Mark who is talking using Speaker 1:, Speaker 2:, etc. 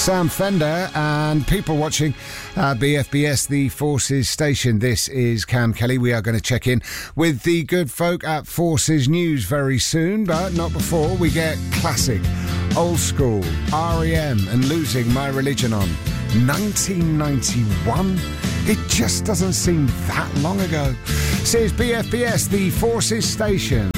Speaker 1: Sam Fender and people watching BFBS, the Forces station. This is Cam Kelly. We are going to check in with the good folk at Forces News very soon, but not before we get classic, old school, REM and Losing My Religion on. 1991? It just doesn't seem that long ago. This is BFBS, the Forces station.